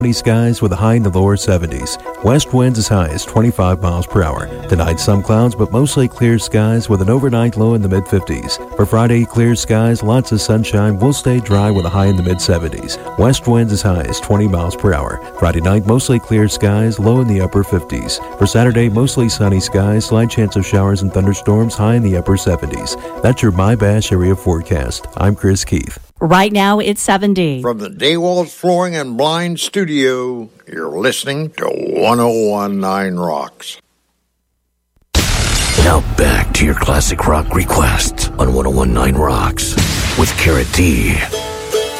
Sunny skies with a high in the lower 70s. West winds as high as 25 miles per hour. Tonight, some clouds, but mostly clear skies with an overnight low in the mid-50s. For Friday, clear skies, lots of sunshine, will stay dry with a high in the mid-70s. West winds as high as 20 miles per hour. Friday night, mostly clear skies, low in the upper 50s. For Saturday, mostly sunny skies, slight chance of showers and thunderstorms, high in the upper 70s. That's your My Bash area forecast. I'm Chris Keith. Right now, it's 70. From the Daywalls Flooring and Blind Studio, you're listening to 1019 Rocks. Now back to your classic rock requests on 1019 Rocks with Carrot D.